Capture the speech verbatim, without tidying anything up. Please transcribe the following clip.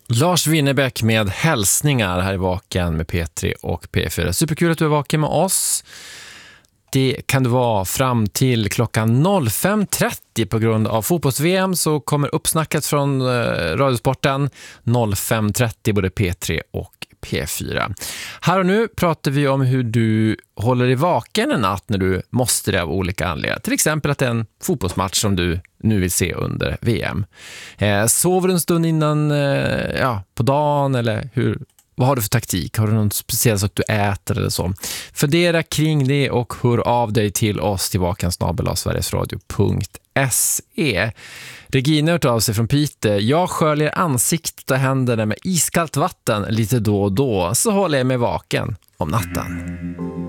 Lars Winnerbäck med hälsningar här i Vaken med P tre och P fyra. Superkul att du är vaken med oss. Det kan du vara fram till klockan fem trettio på grund av fotbolls-V M, så kommer uppsnacket från eh, Radiosporten fem trettio både P tre och P fyra. Här och nu pratar vi om hur du håller dig vaken en natt när du måste det av olika anledningar. Till exempel att det är en fotbollsmatch som du nu vill se under V M. Eh, sover du en stund innan eh, ja, på dagen, eller hur? Vad har du för taktik? Har du någon speciell sak du äter eller så? Fundera kring det och hör av dig till oss till vaken snabel-a sverigesradio punkt se. Regina har hört av sig från Piteå. Jag sköljer ansiktet och händerna med iskallt vatten lite då och då, så håller jag mig vaken om natten.